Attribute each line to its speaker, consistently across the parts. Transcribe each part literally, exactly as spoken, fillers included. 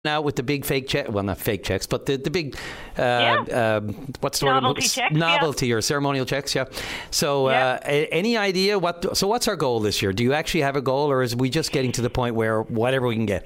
Speaker 1: out with the big fake check, well, not fake checks, but the, the big, uh,
Speaker 2: yeah.
Speaker 1: uh, what's the
Speaker 2: novelty
Speaker 1: word?
Speaker 2: checks,
Speaker 1: Novelty
Speaker 2: yeah.
Speaker 1: or ceremonial checks, yeah. So
Speaker 2: yeah.
Speaker 1: Uh, any idea what, so what's our goal this year? Do you actually have a goal, or is we just getting to the point where whatever we can get?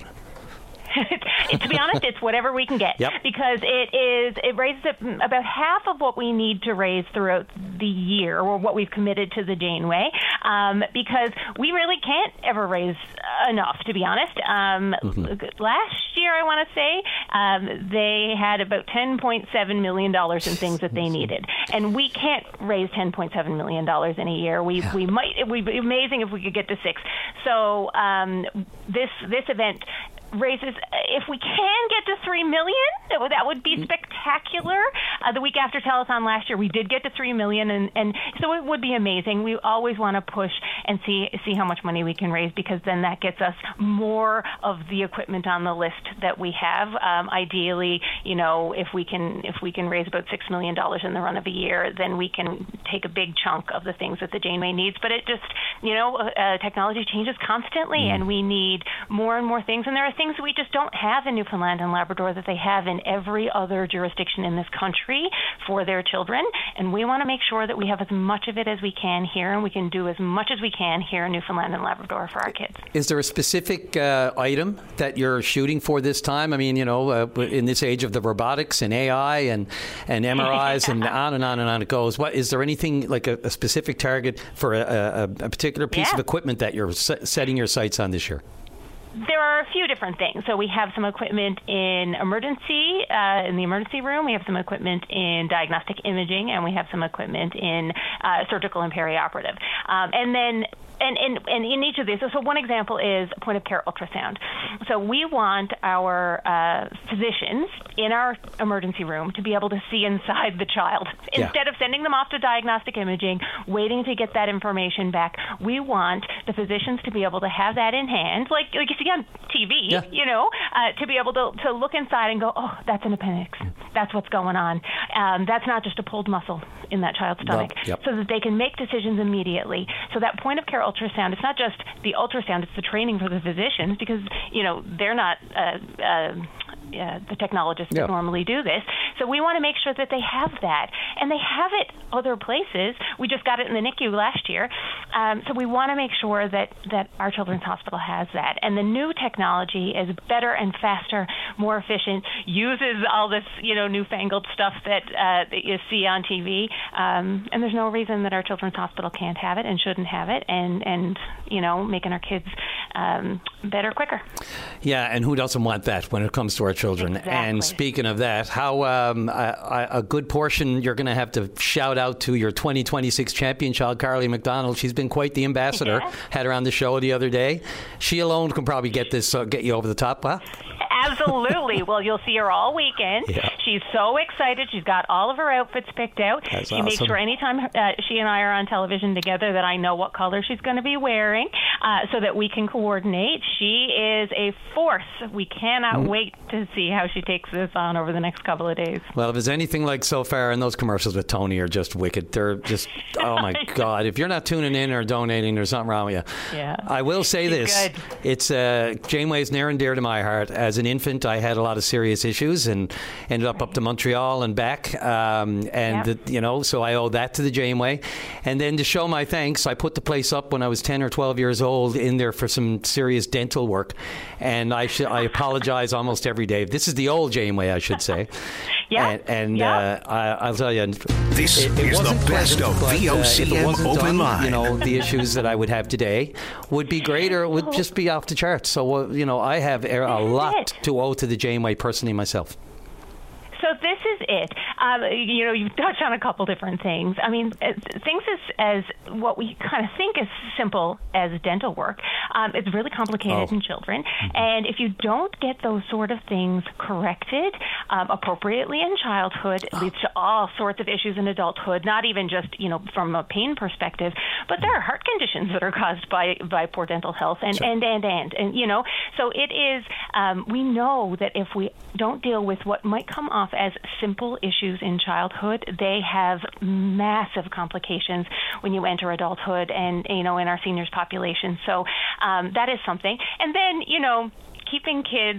Speaker 2: To be honest, it's whatever we can get,
Speaker 1: yep.
Speaker 2: because it is it raises about half of what we need to raise throughout the year, or what we've committed to the Janeway, um, because we really can't ever raise enough, to be honest. Um, mm-hmm. Last year, I want to say, um, they had about ten point seven million dollars in things that they needed, and we can't raise ten point seven million dollars in a year. We yeah. we might it would be amazing if we could get to six. So um, this this event raises, if we can get to three million, that would be spectacular. Uh, the week after telethon last year, we did get to three million, and, and so it would be amazing. We always want to push and see see how much money we can raise, because then that gets us more of the equipment on the list that we have. Um, ideally, you know, if we can if we can raise about six million dollars in the run of a year, then we can take a big chunk of the things that the Janeway needs. But it just, you know, uh, technology changes constantly, mm. and we need more and more things, and there are things that we just don't have in Newfoundland and Labrador that they have in every other jurisdiction in this country for their children, and we want to make sure that we have as much of it as we can here, and we can do as much as we can here in Newfoundland and Labrador for our kids.
Speaker 1: Is there a specific uh, item that you're shooting for this time? I mean, you know, uh, in this age of the robotics and A I and, and M R Is and on and on and on it goes, what is there anything like a, a specific target for a, a, a particular piece
Speaker 2: yeah.
Speaker 1: of equipment that you're s- setting your sights on this year?
Speaker 2: There are a few different things. So we have some equipment in emergency, uh, in the emergency room. We have some equipment in diagnostic imaging, and we have some equipment in uh, surgical and perioperative. Um, and then And, and, and in each of these, so one example is point-of-care ultrasound. So we want our uh, physicians in our emergency room to be able to see inside the child.
Speaker 1: Yeah.
Speaker 2: Instead of sending them off to diagnostic imaging, waiting to get that information back, we want the physicians to be able to have that in hand, like, like you see on T V,
Speaker 1: yeah.
Speaker 2: you know, uh, to be able to, to look inside and go, oh, that's an appendix. That's what's going on. Um, that's not just a pulled muscle in that child's stomach.
Speaker 1: Well, yep.
Speaker 2: So that they can make decisions immediately. So that point-of-care ultrasound, it's not just the ultrasound, it's the training for the physicians, because, you know, they're not uh, uh, uh, the technologists
Speaker 1: yeah.
Speaker 2: that normally do this. So we want to make sure that they have that. And they have it other places. We just got it in the N I C U last year. Um, so we want to make sure that, that our children's hospital has that. And the new technology is better and faster, more efficient, uses all this, you know, newfangled stuff that, uh, that you see on T V. Um, and there's no reason that our children's hospital can't have it and shouldn't have it. And, and you know, making our kids um, better quicker.
Speaker 1: Yeah, and who doesn't want that when it comes to our children?
Speaker 2: Exactly.
Speaker 1: And speaking of that, how um, a, a good portion you're going to have to shout out to your twenty twenty-six champion child, Carly McDonald. She's been quite the ambassador.
Speaker 2: Yeah.
Speaker 1: Had her on the show the other day. She alone can probably get this, uh, get you over the top, huh?
Speaker 2: Absolutely. Well, you'll see her all weekend.
Speaker 1: Yeah.
Speaker 2: She's so excited. She's got all of her outfits picked out.
Speaker 1: That's
Speaker 2: she
Speaker 1: awesome.
Speaker 2: makes sure anytime uh, she and I are on television together that I know what color she's going to be wearing, uh, so that we can coordinate. She is a force. We cannot mm. wait to see how she takes this on over the next couple of days.
Speaker 1: Well, if it's anything like so far, and those commercials with Tony are just wicked. They're just, oh my God. If you're not tuning in or donating, there's something wrong with you.
Speaker 2: Yeah.
Speaker 1: I will say
Speaker 2: She's
Speaker 1: this.
Speaker 2: good.
Speaker 1: It's uh, Janeway's near and dear to my heart. As an infant, I had a lot of serious issues and ended up up to Montreal and back. Um, and,
Speaker 2: yep.
Speaker 1: the, you know, so I owe that to the Janeway. And then to show my thanks, I put the place up when I was ten or twelve years old in there for some serious dental work. And I sh- I apologize almost every day. This is the old Janeway, I should say.
Speaker 2: Yeah.
Speaker 1: And, and
Speaker 2: yeah.
Speaker 1: uh, I, I'll tell you,
Speaker 3: this
Speaker 1: it, it
Speaker 3: is the best
Speaker 1: pleasant,
Speaker 3: of
Speaker 1: but,
Speaker 3: V O C M
Speaker 1: uh,
Speaker 3: Open
Speaker 1: done,
Speaker 3: Line.
Speaker 1: You know, the issues that I would have today would be greater. It would just be off the charts. So, uh, you know, I have a lot to owe to the Janeway personally myself.
Speaker 2: So this is it. Um, you know, you've touched on a couple different things. I mean, things as, as what we kind of think is simple as dental work, um, it's really complicated
Speaker 1: oh.
Speaker 2: in children. And if you don't get those sort of things corrected um, appropriately in childhood, it leads to all sorts of issues in adulthood, not even just, you know, from a pain perspective, but there are heart conditions that are caused by, by poor dental health and,
Speaker 1: sure.
Speaker 2: and, and, and, and, you know, so it is, um, we know that if we don't deal with what might come off as simple issues in childhood, they have massive complications when you enter adulthood and, you know, in our seniors population. So um, that is something. And then, you know, keeping kids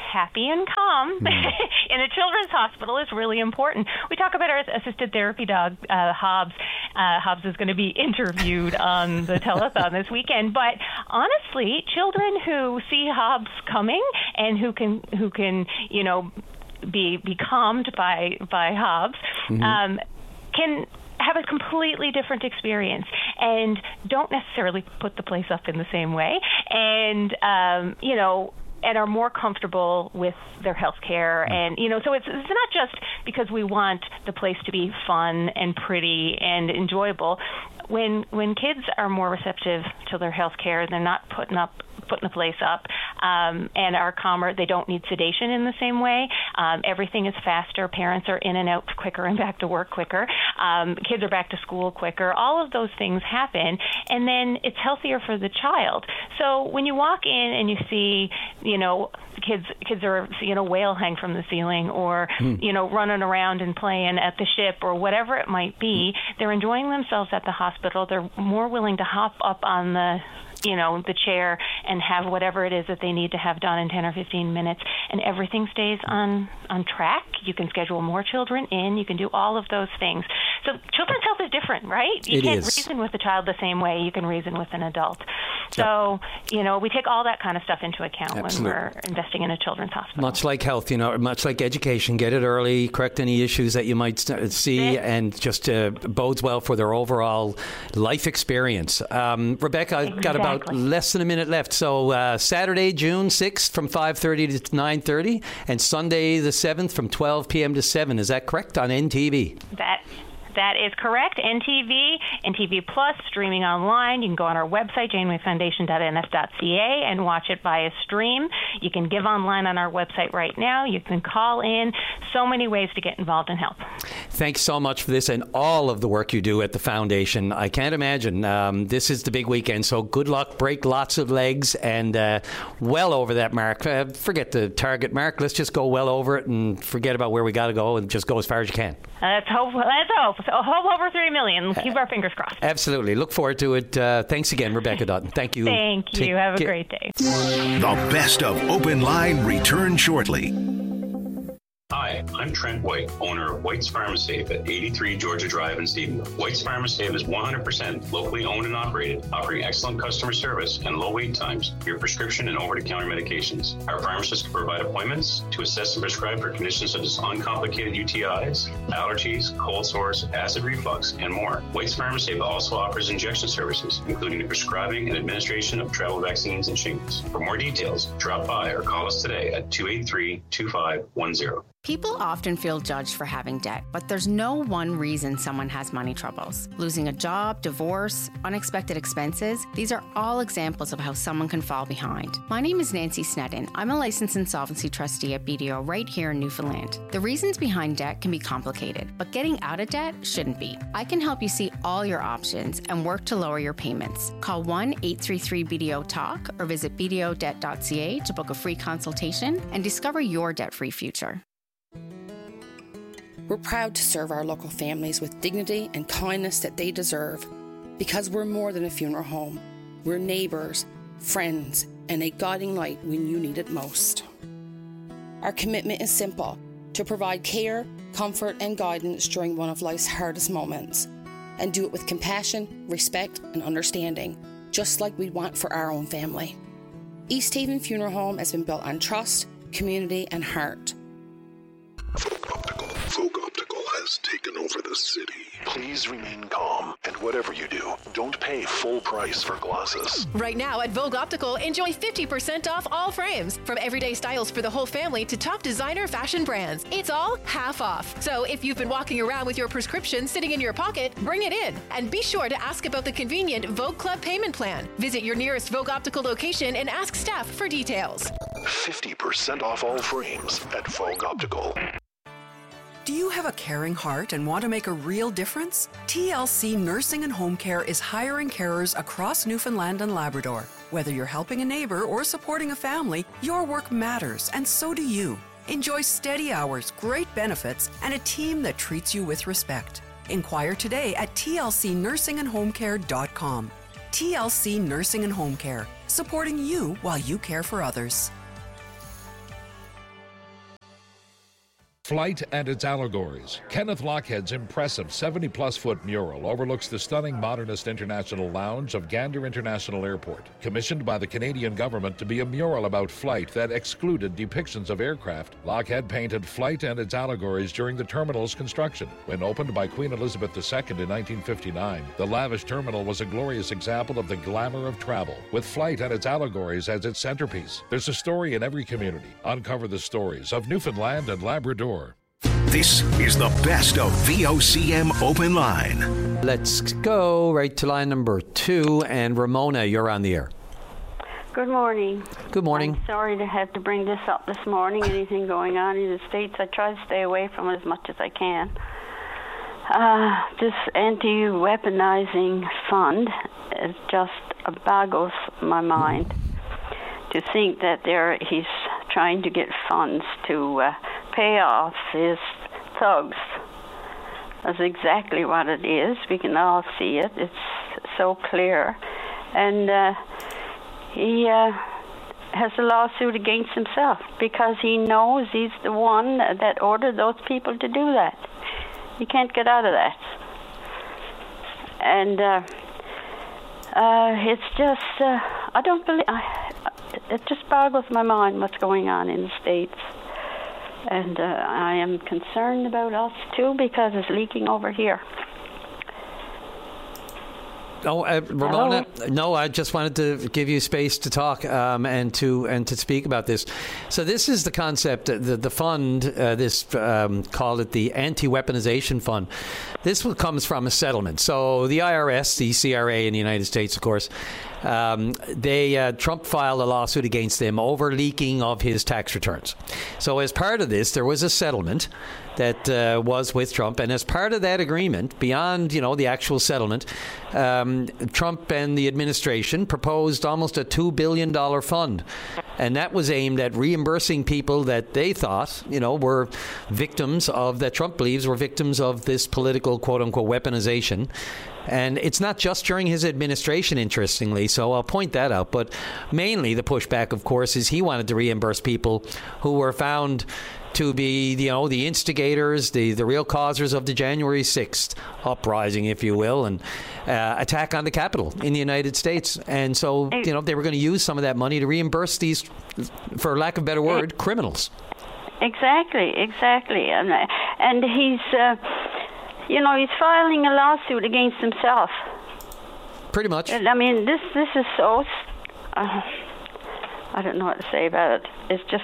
Speaker 2: happy and calm mm. in a children's hospital is really important. We talk about our assisted therapy dog, uh, Hobbs. Uh, Hobbs is going to be interviewed on the telethon this weekend. But honestly, children who see Hobbs coming and who can, who can, you know, be be calmed by by Hobbs, mm-hmm. um, can have a completely different experience and don't necessarily put the place up in the same way. And, um, you know, and are more comfortable with their health care. And, you know, so it's, it's not just because we want the place to be fun and pretty and enjoyable. When when kids are more receptive to their health care, they're not putting up putting the place up um, and are calmer. They don't need sedation in the same way. Um, everything is faster. Parents are in and out quicker and back to work quicker. Um, kids are back to school quicker. All of those things happen, and then it's healthier for the child. So when you walk in and you see, you know, kids kids are seeing a whale hang from the ceiling, or mm. you know, running around and playing at the ship, or whatever it might be, they're enjoying themselves at the hospital. They're more willing to hop up on the you know, the chair and have whatever it is that they need to have done in ten or fifteen minutes, and everything stays on, on track. You can schedule more children in. You can do all of those things. So children's health is different, right? You
Speaker 1: it
Speaker 2: can't
Speaker 1: is.
Speaker 2: reason with a child the same way you can reason with an adult. So, yep. you know, we take all that kind of stuff into account
Speaker 1: Absolutely.
Speaker 2: when we're investing in a children's hospital.
Speaker 1: Much like health, you know, much like education, get it early, correct any issues that you might see, yeah. and just uh, bodes well for their overall life experience. Um, Rebecca, I've got about About less than a minute left. So uh, Saturday, June sixth from five thirty to nine thirty, and Sunday the seventh from twelve p.m. to seven. Is that correct on N T V?
Speaker 2: That That is correct. N T V, N T V Plus, streaming online. You can go on our website, janeway foundation dot n f dot c a, and watch it via stream. You can give online on our website right now. You can call in. So many ways to get involved and help.
Speaker 1: Thanks so much for this and all of the work you do at the foundation. I can't imagine. Um, this is the big weekend, so good luck. Break lots of legs and uh, well over that mark. Uh, forget the target mark. Let's just go well over it and forget about where we got to go and just go as far as you can.
Speaker 2: Let's hope. Let's hope. So hope over three million. Keep our fingers crossed.
Speaker 1: Absolutely. Look forward to it. Uh, thanks again, Rebecca Dutton. Thank you.
Speaker 2: Thank you. Take Have a great day.
Speaker 3: The best of Open Line return shortly.
Speaker 4: Hi, I'm Trent White, owner of White's Pharmasafe at eighty-three Georgia Drive in Stephenville. White's Pharmasafe is one hundred percent locally owned and operated, offering excellent customer service and low wait times for your prescription and over-the-counter medications. Our pharmacists can provide appointments to assess and prescribe for conditions such as uncomplicated U T Is, allergies, cold sores, acid reflux, and more. White's Pharmasafe also offers injection services, including the prescribing and administration of travel vaccines and shingles. For more details, drop by or call us today at two eight three, two five one zero.
Speaker 5: People often feel judged for having debt, but there's no one reason someone has money troubles. Losing a job, divorce, unexpected expenses, these are all examples of how someone can fall behind. My name is Nancy Sneddon. I'm a licensed insolvency trustee at B D O right here in Newfoundland. The reasons behind debt can be complicated, but getting out of debt shouldn't be. I can help you see all your options and work to lower your payments. Call one eight three three B D O talk or visit b d o debt dot c a to book a free consultation and discover your debt-free future.
Speaker 6: We're proud to serve our local families with dignity and kindness that they deserve, because we're more than a funeral home. We're neighbours, friends, and a guiding light when you need it most. Our commitment is simple: to provide care, comfort, and guidance during one of life's hardest moments, and do it with compassion, respect, and understanding, just like we'd want for our own family. East Haven Funeral Home has been built on trust, community, and heart.
Speaker 3: Folk Optical has taken over the city. Please remain calm, and whatever you do, don't pay full price for glasses.
Speaker 7: Right now at Vogue Optical, enjoy fifty percent off all frames. From everyday styles for the whole family to top designer fashion brands. It's all half off. So if you've been walking around with your prescription sitting in your pocket, bring it in. And be sure to ask about the convenient Vogue Club payment plan. Visit your nearest Vogue Optical location and ask staff for details.
Speaker 3: fifty percent off all frames at Vogue Optical.
Speaker 8: Do you have a caring heart and want to make a real difference? T L C Nursing and Home Care is hiring carers across Newfoundland and Labrador. Whether you're helping a neighbor or supporting a family, your work matters, and so do you. Enjoy steady hours, great benefits, and a team that treats you with respect. Inquire today at t l c nursing and home care dot com. T L C Nursing and Home Care, supporting you while you care for others.
Speaker 9: Flight and its allegories. Kenneth Lochhead's impressive seventy-plus foot mural overlooks the stunning modernist international lounge of Gander International Airport, commissioned by the Canadian government to be a mural about flight that excluded depictions of aircraft. Lochhead painted Flight and its allegories during the terminal's construction. When opened by Queen Elizabeth the Second in nineteen fifty-nine, the lavish terminal was a glorious example of the glamour of travel, with Flight and its allegories as its centerpiece. There's a story in every community. Uncover the stories of Newfoundland and Labrador.
Speaker 10: This is the best of V O C M Open Line.
Speaker 1: Let's go right to line number two. And Ramona, you're on the air.
Speaker 11: Good morning.
Speaker 1: Good morning.
Speaker 11: I'm sorry to have to bring this up this morning. Anything going on in the States, I try to stay away from it as much as I can. Uh, this anti-weaponizing fund is just uh, boggles my mind to think that there he's trying to get funds to uh, pay off his thugs. That's exactly what it is. We can all see it. It's so clear. And uh, he uh, has a lawsuit against himself because he knows he's the one that ordered those people to do that. He can't get out of that. And uh, uh, it's just, uh, I don't believe, I, it just boggles my mind what's going on in the States. And uh, I am concerned about us, too, because it's leaking over here.
Speaker 1: Oh, uh, Ramona, Hello? No, I just wanted to give you space to talk um, and to and to speak about this. So this is the concept, the, the fund, uh, this, um, call it the Anti-Weaponization Fund. This comes from a settlement. So the I R S, the C R A in the United States, of course, um, they uh, Trump filed a lawsuit against them over leaking of his tax returns. So as part of this, there was a settlement that uh, was with Trump, and as part of that agreement, beyond you know the actual settlement, um, Trump and the administration proposed almost a two billion dollars fund, and that was aimed at reimbursing people that they thought you know were victims of, that Trump believes were victims of this political quote-unquote weaponization. And it's not just during his administration, interestingly, so I'll point that out. But mainly the pushback, of course, is he wanted to reimburse people who were found to be, you know, the instigators, the, the real causers of the January sixth uprising, if you will, and uh, attack on the Capitol in the United States. And so, you know, they were going to use some of that money to reimburse these, for lack of a better word, criminals.
Speaker 11: Exactly, exactly. And, and he's... Uh, You know, he's filing a lawsuit against himself.
Speaker 1: Pretty much.
Speaker 11: I mean, this this is so... Uh, I don't know what to say about it. It's just...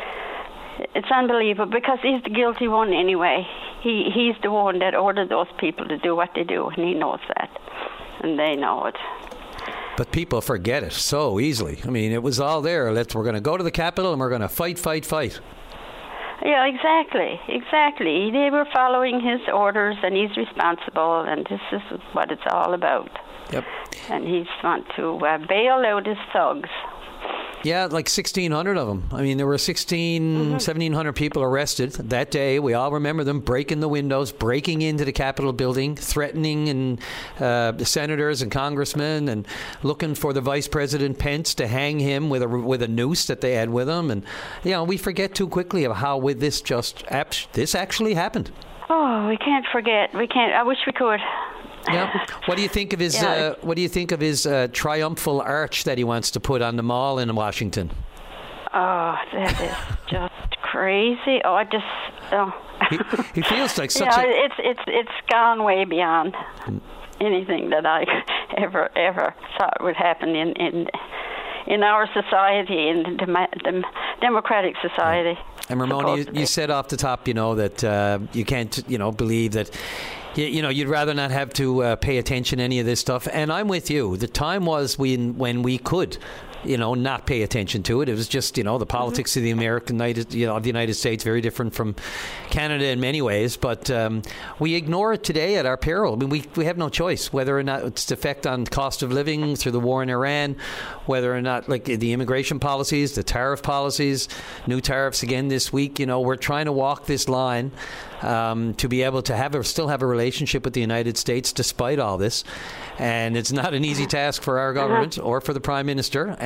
Speaker 11: It's unbelievable because he's the guilty one anyway. He He's the one that ordered those people to do what they do, and he knows that. And they know it.
Speaker 1: But people forget it so easily. I mean, it was all there. Let's, we're going to go to the Capitol and we're going to fight, fight, fight.
Speaker 11: Yeah, exactly, exactly. They were following his orders, and he's responsible, and this is what it's all about.
Speaker 1: Yep.
Speaker 11: And he's want to uh, bail out his thugs.
Speaker 1: Yeah, like sixteen hundred of them. I mean, there were sixteen, mm-hmm. seventeen hundred people arrested that day. We all remember them breaking the windows, breaking into the Capitol building, threatening and uh, the senators and congressmen, and looking for the Vice President Pence to hang him with a with a noose that they had with them. And you know, we forget too quickly of how with this just this actually happened.
Speaker 11: Oh, we can't forget. We can't. I wish we could.
Speaker 1: Yeah. What do you think of his? Yeah. Uh, what do you think of his uh, triumphal arch that he wants to put on the mall in Washington?
Speaker 11: Oh, that is just crazy. Oh, I just. Oh.
Speaker 1: He, he feels like such.
Speaker 11: Yeah,
Speaker 1: a...
Speaker 11: it's it's it's gone way beyond mm. anything that I ever ever thought would happen in in in our society, in the, dem- the democratic society.
Speaker 1: And Ramona, you, you said off the top, you know, that uh, you can't, you know, believe that. You, you know, you'd rather not have to uh, pay attention to any of this stuff. And I'm with you. The time was when when we could, you know, not pay attention to it. It was just, you know, the politics mm-hmm. of the American United, you know, of the United States, very different from Canada in many ways. But um, we ignore it today at our peril. I mean, we we have no choice whether or not it's the effect on cost of living through the war in Iran, whether or not like the immigration policies, the tariff policies, new tariffs again this week. You know, we're trying to walk this line. Um, to be able to have a, still have a relationship with the United States despite all this. And it's not an easy task for our government or for the Prime Minister.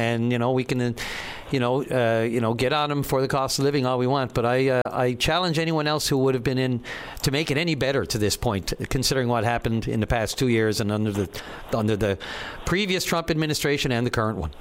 Speaker 1: and you know we can, you know, uh, you know, get on them for the cost of living all we want. But I, uh, I challenge anyone else who would have been in to make it any better to this point, considering what happened in the past two years and under the under the previous Trump administration and the current one.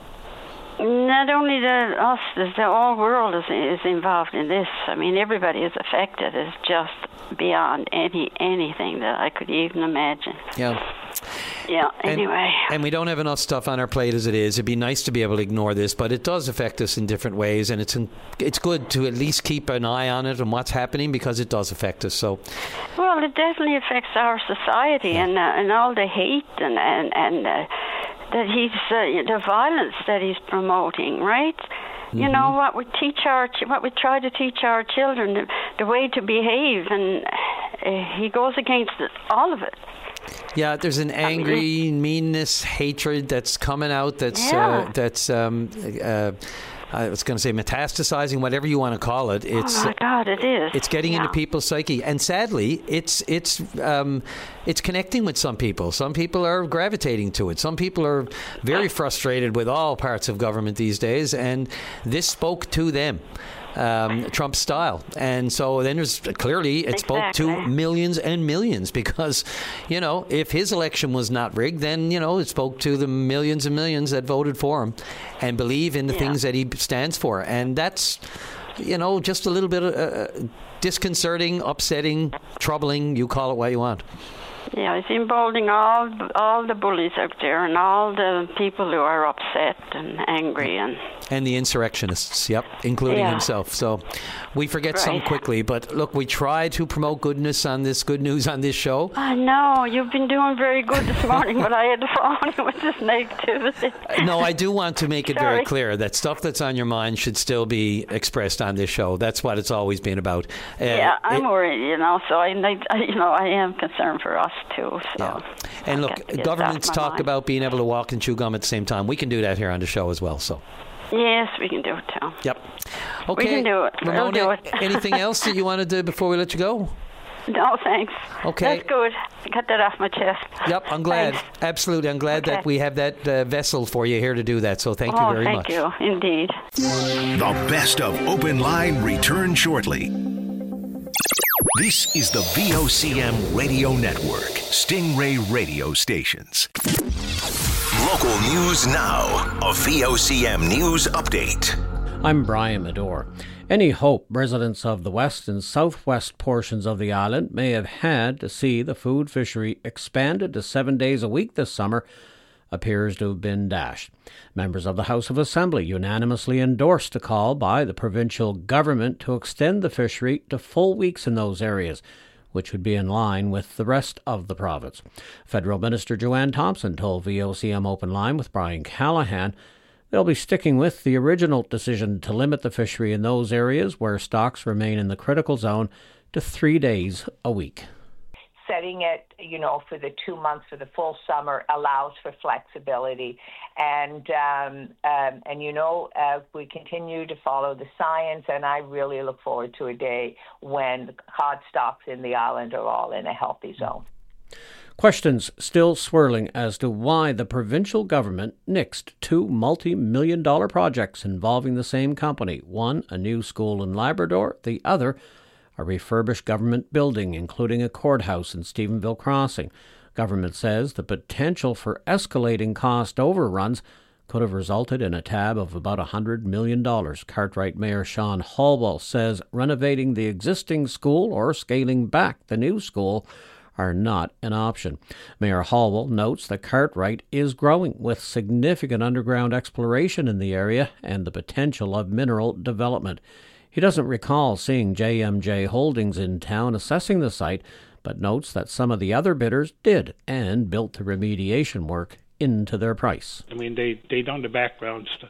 Speaker 11: Not only the us, the whole world is is involved in this. I mean, everybody is affected. It's just beyond any anything that I could even imagine.
Speaker 1: Yeah.
Speaker 11: Yeah, anyway.
Speaker 1: And, and we don't have enough stuff on our plate as it is. It'd be nice to be able to ignore this, but it does affect us in different ways, and it's it's good to at least keep an eye on it and what's happening, because it does affect us. So,
Speaker 11: well, it definitely affects our society, yeah. and uh, and all the hate and and and uh, that he's uh, the violence that he's promoting, right? Mm-hmm. You know what we teach our what we try to teach our children, the, the way to behave, and uh, he goes against it, all of it.
Speaker 1: Yeah, there's an angry meanness, hatred that's coming out. That's
Speaker 11: yeah.
Speaker 1: uh, that's um, uh, I was going to say metastasizing, whatever you want to call it. It's,
Speaker 11: oh my God, it is.
Speaker 1: It's getting
Speaker 11: yeah.
Speaker 1: into people's psyche, and sadly, it's it's um, it's connecting with some people. Some people are gravitating to it. Some people are very frustrated with all parts of government these days, and this spoke to them. Um, Trump style, and so then there's clearly it
Speaker 11: exactly.
Speaker 1: spoke to millions and millions, because you know if his election was not rigged, then you know it spoke to the millions and millions that voted for him and believe in the
Speaker 11: yeah.
Speaker 1: things that he stands for, and that's you know just a little bit uh, disconcerting, upsetting, troubling. You call it what you want.
Speaker 11: Yeah, it's emboldening all all the bullies out there and all the people who are upset and angry and
Speaker 1: and the insurrectionists, yep, including
Speaker 11: yeah.
Speaker 1: himself. So we forget
Speaker 11: right.
Speaker 1: some quickly, but look, we try to promote goodness on this, good news on this show.
Speaker 11: I know, you've been doing very good this morning, but I had to phone with this negativity.
Speaker 1: No, I do want to make it
Speaker 11: Sorry.
Speaker 1: very clear that stuff that's on your mind should still be expressed on this show. That's what it's always been about. Uh,
Speaker 11: yeah, I'm
Speaker 1: it,
Speaker 11: worried, you know, so I, I, you know, I am concerned for us too. So
Speaker 1: yeah. And look, governments talk mind. about being able to walk and chew gum at the same time. We can do that here on the show as well. So.
Speaker 11: Yes, we can do it too.
Speaker 1: Yep. Okay.
Speaker 11: We can do it.
Speaker 1: Ramona,
Speaker 11: we'll do it.
Speaker 1: Anything else that you want to do before we let you go?
Speaker 11: No, thanks.
Speaker 1: Okay.
Speaker 11: That's good. Get that off my chest.
Speaker 1: Yep, I'm glad.
Speaker 11: Thanks.
Speaker 1: Absolutely. I'm glad
Speaker 11: okay.
Speaker 1: that we have that uh, vessel for you here to do that. So thank
Speaker 11: oh,
Speaker 1: you very
Speaker 11: thank
Speaker 1: much.
Speaker 11: Thank you, indeed.
Speaker 10: The best of Open Line return shortly. This is the V O C M Radio Network, Stingray Radio Stations. Local news now, a V O C M News Update.
Speaker 12: I'm Brian Medore. Any hope residents of the west and southwest portions of the island may have had to see the food fishery expanded to seven days a week this summer appears to have been dashed. Members of the House of Assembly unanimously endorsed a call by the provincial government to extend the fishery to full weeks in those areas, which would be in line with the rest of the province. Federal Minister Joanne Thompson told V O C M Open Line with Brian Callahan they'll be sticking with the original decision to limit the fishery in those areas where stocks remain in the critical zone to three days a week.
Speaker 13: Setting it, you know, for the two months for the full summer allows for flexibility. And, um, um, and you know, uh, we continue to follow the science, and I really look forward to a day when the cod stocks in the island are all in a healthy zone.
Speaker 12: Questions still swirling as to why the provincial government nixed two multi-million dollar projects involving the same company, one a new school in Labrador, the other a refurbished government building, including a courthouse in Stephenville Crossing. Government says the potential for escalating cost overruns could have resulted in a tab of about one hundred million dollars. Cartwright Mayor Sean Holwell says renovating the existing school or scaling back the new school are not an option. Mayor Holwell notes that Cartwright is growing with significant underground exploration in the area and the potential of mineral development. He doesn't recall seeing J M J Holdings in town assessing the site, but notes that some of the other bidders did and built the remediation work into their price.
Speaker 14: I mean, they they done the background stuff.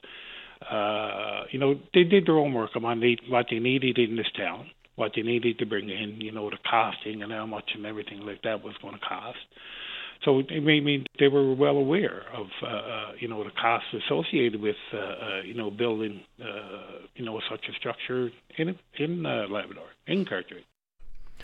Speaker 14: Uh, you know, they did their own work on what they needed in this town, what they needed to bring in, you know, the costing and how much and everything like that was going to cost. So, I mean, they were well aware of, uh, you know, the costs associated with, uh, uh, you know, building, uh, you know, such a structure in in uh, Labrador, in Cartwright.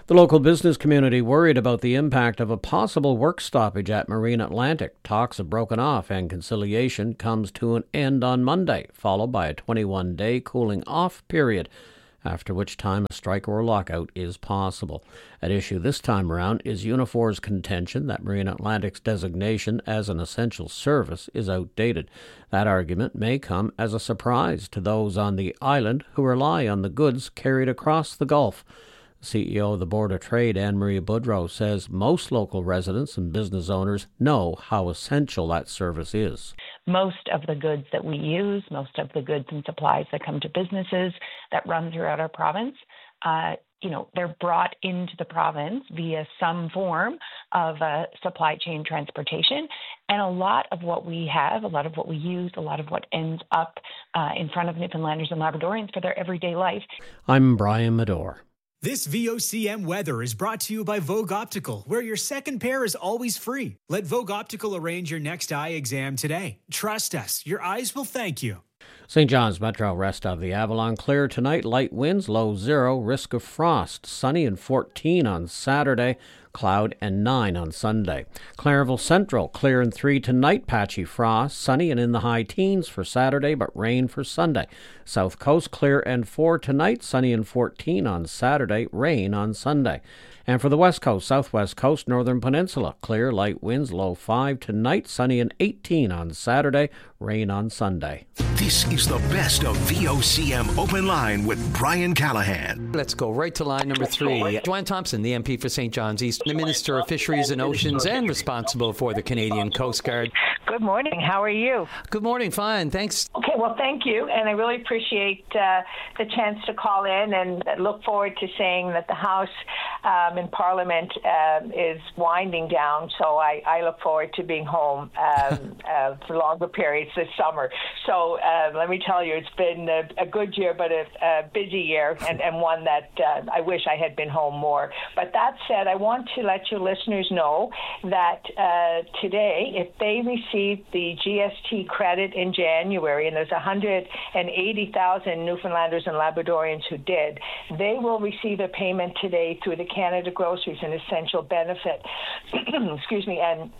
Speaker 12: The local business community worried about the impact of a possible work stoppage at Marine Atlantic. Talks have broken off and conciliation comes to an end on Monday, followed by a twenty-one day cooling off period, after which time a strike or lockout is possible. At issue this time around is Unifor's contention that Marine Atlantic's designation as an essential service is outdated. That argument may come as a surprise to those on the island who rely on the goods carried across the Gulf. C E O of the Board of Trade, Anne-Marie Boudreau, says most local residents and business owners know how essential that service is.
Speaker 15: Most of the goods that we use, most of the goods and supplies that come to businesses that run throughout our province, uh, you know, they're brought into the province via some form of uh, supply chain transportation. And a lot of what we have, a lot of what we use, a lot of what ends up uh, in front of Newfoundlanders and Labradorians for their everyday life.
Speaker 12: I'm Brian Medore.
Speaker 16: This V O C M weather is brought to you by Vogue Optical, where your second pair is always free. Let Vogue Optical arrange your next eye exam today. Trust us, your eyes will thank you.
Speaker 12: Saint John's Metro, rest of the Avalon. Clear tonight, light winds, low zero, risk of frost. Sunny and fourteen on Saturday, cloud and nine on Sunday. Clairville Central, clear and three tonight, patchy frost. Sunny and in the high teens for Saturday, but rain for Sunday. South Coast, clear and four tonight, sunny and fourteen on Saturday, rain on Sunday. And for the West Coast, Southwest Coast, Northern Peninsula, clear, light winds, low five tonight, sunny and eighteen on Saturday, rain on Sunday.
Speaker 10: This is the best of V O C M Open Line with Brian Callahan.
Speaker 1: Let's go right to line number three. Joanne Thompson, the M P for Saint John's East, the Minister of Fisheries and Oceans and responsible for the Canadian Coast Guard.
Speaker 13: Good morning. How are you?
Speaker 1: Good morning. Fine. Thanks.
Speaker 13: Okay. Well, thank you. And I really appreciate uh, the chance to call in and look forward to saying that the House um, in Parliament uh, is winding down. So I, I look forward to being home um, uh, for longer periods this summer. So uh, let me tell you, it's been a, a good year, but a, a busy year and, and one that uh, I wish I had been home more. But that said, I want to let your listeners know that uh, today, if they receive the G S T credit in January, and there's one hundred eighty thousand Newfoundlanders and Labradorians who did, they will receive a payment today through the Canada Groceries and Essential Benefit. Excuse me, and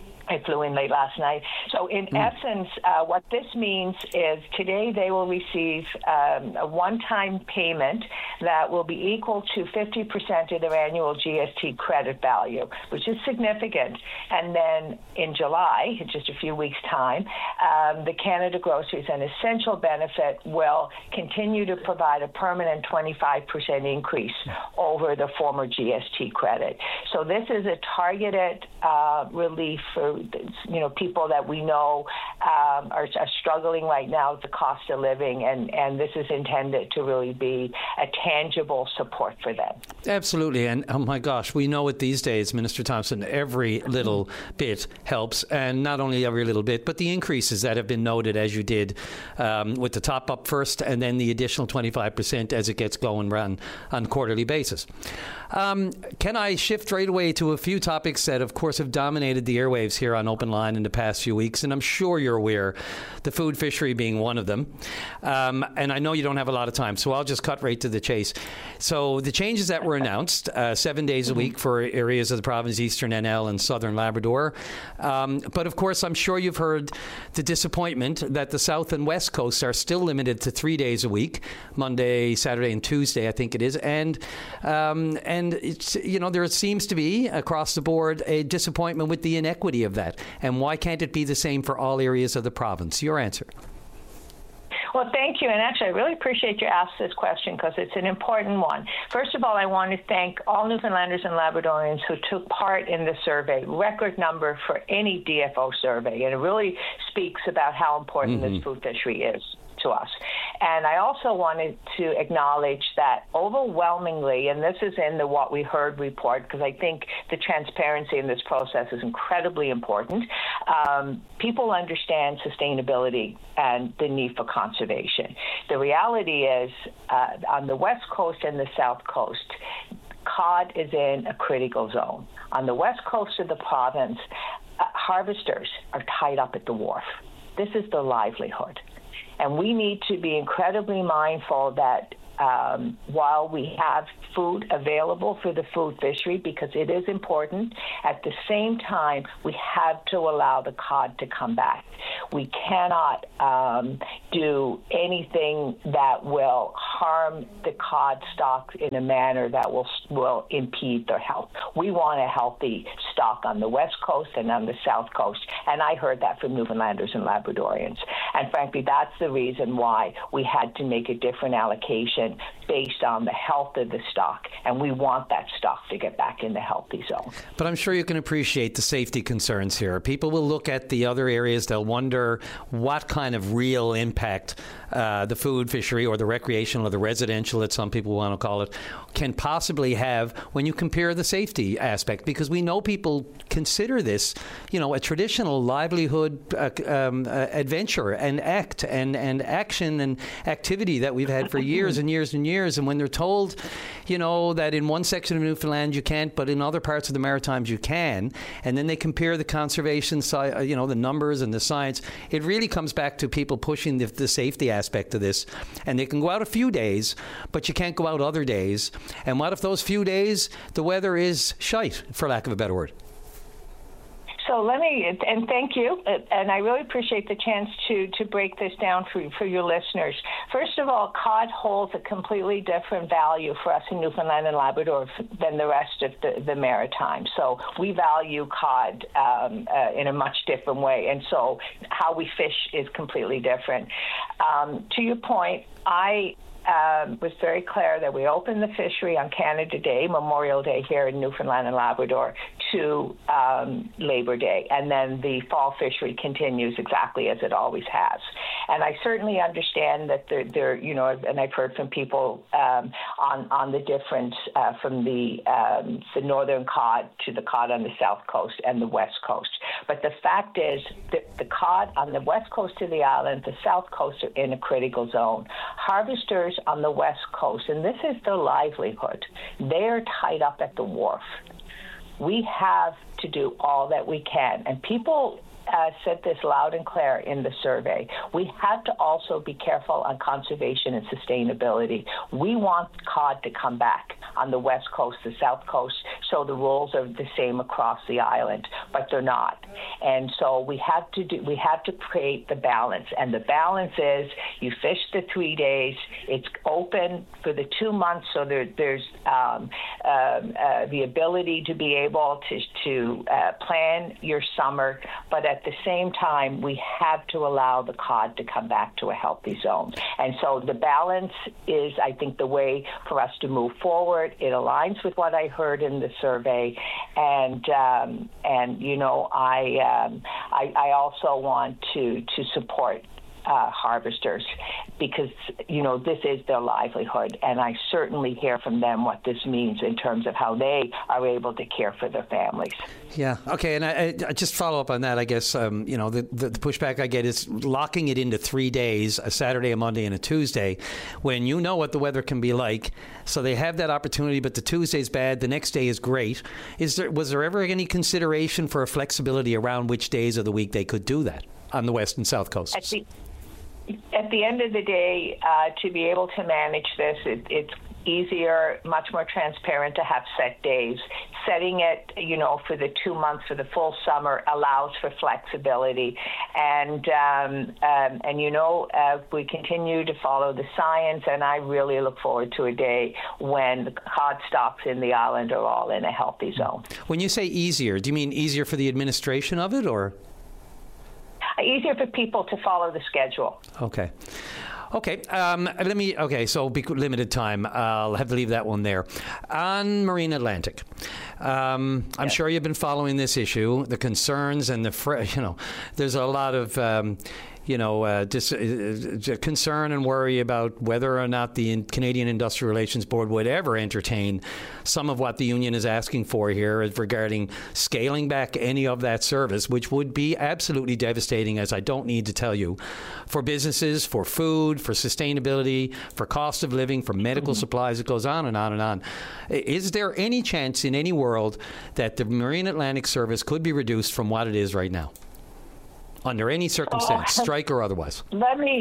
Speaker 13: I flew in late last night. So in mm. essence, uh, what this means is today they will receive um, a one-time payment that will be equal to fifty percent of their annual G S T credit value, which is significant. And then in July, in just a few weeks' time, um, the Canada Groceries and Essential Benefit will continue to provide a permanent twenty-five percent increase over the former G S T credit. So this is a targeted uh, relief for you know, people that we know um, are, are struggling right now with the cost of living, and, and this is intended to really be a tangible support for them.
Speaker 1: Absolutely, and oh my gosh, we know it these days, Minister Thompson, every little bit helps, and not only every little bit, but the increases that have been noted, as you did, um, with the top up first, and then the additional twenty-five percent as it gets going on on quarterly basis. Um, can I shift right away to a few topics that, of course, have dominated the airwaves here on Open Line in the past few weeks, and I'm sure you're aware, the food fishery being one of them. Um, and I know you don't have a lot of time, so I'll just cut right to the chase. So the changes that were announced, uh, seven days a week for areas of the province, Eastern N L and Southern Labrador. Um, but of course, I'm sure you've heard the disappointment that the South and West Coasts are still limited to three days a week, Monday, Saturday, and Tuesday, I think it is. And, um, and it's, you know, there seems to be, across the board, a disappointment with the inequity of that. And why can't it be the same for all areas of the province? Your answer.
Speaker 13: Well, thank you. And actually, I really appreciate you asked this question because it's an important one. First of all, I want to thank all Newfoundlanders and Labradorians who took part in the survey, record number for any D F O survey. And it really speaks about how important mm-hmm. this food fishery is to us. And I also wanted to acknowledge that overwhelmingly, and this is in the What We Heard report, because I think the transparency in this process is incredibly important, um, people understand sustainability and the need for conservation. The reality is, uh, on the West Coast and the South Coast, cod is in a critical zone. On the West Coast of the province, uh, harvesters are tied up at the wharf. This is their livelihood. And we need to be incredibly mindful that um, while we have food available for the food fishery, because it is important, at the same time, we have to allow the cod to come back. We cannot um, do anything that will harm the cod stocks in a manner that will will impede their health. We want a healthy stock on the West Coast and on the South Coast, and I heard that from Newfoundlanders and Labradorians. And frankly, that's the reason why we had to make a different allocation based on the health of the stock, and we want that stock to get back in the healthy zone.
Speaker 1: But I'm sure you can appreciate the safety concerns here. People will look at the other areas, they'll wonder what kind of real impact uh, the food fishery or the recreational or the residential, that some people want to call it, can possibly have when you compare the safety aspect, because we know people consider this, you know, a traditional livelihood uh, um, uh, adventure and act and, and action and activity that we've had for years and years and years. And when they're told, you know, that in one section of Newfoundland you can't, but in other parts of the Maritimes you can, and then they compare the conservation side, you know, the numbers and the science, it really comes back to people pushing the, the safety aspect of this. And they can go out a few days, but you can't go out other days. And what if those few days the weather is shite, for lack of a better word?
Speaker 13: So let me, and thank you, and I really appreciate the chance to, to break this down for, for your listeners. First of all, cod holds a completely different value for us in Newfoundland and Labrador than the rest of the, the Maritime. So we value cod um, uh, in a much different way, and so how we fish is completely different. Um, to your point, I... Um, was very clear that we opened the fishery on Canada Day, Memorial Day here in Newfoundland and Labrador, to um, Labor Day, and then the fall fishery continues exactly as it always has. And I certainly understand that there, there you know, and I've heard from people um, on on the difference uh, from the um, the northern cod to the cod on the south coast and the west coast. But the fact is that the cod on the west coast of the island, the south coast, are in a critical zone. Harvesters on the west coast, and this is their livelihood, they're tied up at the wharf. We have to do all that we can, and people Uh, said this loud and clear in the survey. We have to also be careful on conservation and sustainability. We want cod to come back on the west coast, the south coast, so the rules are the same across the island, but they're not. And so we have to do, we have to create the balance, and the balance is you fish the three days. It's open for the two months, so there, there's um, um, uh, the ability to be able to to uh, plan your summer, but at the same time, we have to allow the cod to come back to a healthy zone. And so the balance is, I think, the way for us to move forward. It aligns with what I heard in the survey. And, um, and you know, I, um, I, I also want to, to support Uh, harvesters, because, you know, this is their livelihood, and I certainly hear from them what this means in terms of how they are able to care for their families.
Speaker 1: Yeah, okay, and I, I just follow up on that, I guess, um, you know, the, the, the pushback I get is locking it into three days, a Saturday, a Monday, and a Tuesday, when you know what the weather can be like, so they have that opportunity, but the Tuesday's bad, the next day is great. Is there, was there ever any consideration for a flexibility around which days of the week they could do that on the west and south coasts?
Speaker 13: At the, at the end of the day, uh, to be able to manage this, it, it's easier, much more transparent to have set days. Setting it, you know, for the two months, for the full summer, allows for flexibility. And, um, um, and you know, uh, we continue to follow the science, and I really look forward to a day when the cod stocks in the island are all in a healthy zone.
Speaker 1: When you say easier, do you mean easier for the administration of it, or?
Speaker 13: Easier for people to follow the schedule.
Speaker 1: Okay. Okay, um, let me, okay, so be limited time. I'll have to leave that one there. On Marine Atlantic, um, I'm yes. sure you've been following this issue, the concerns and the, fr- you know, there's a lot of, um, you know, uh, dis- uh, concern and worry about whether or not the Canadian Industrial Relations Board would ever entertain some of what the union is asking for here regarding scaling back any of that service, which would be absolutely devastating, as I don't need to tell you, for businesses, for food, for sustainability, for cost of living, for medical mm-hmm. supplies. It goes on and on and on. Is there any chance in any world that the Marine Atlantic service could be reduced from what it is right now? Under any circumstance, oh, strike or otherwise?
Speaker 13: Let me